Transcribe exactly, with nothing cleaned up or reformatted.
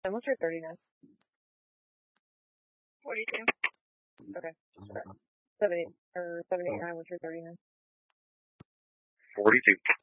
And what's your thirty-nine? forty-two. Okay. Okay. seventy, or seventy-nine, what's your thirty-nine? forty-two.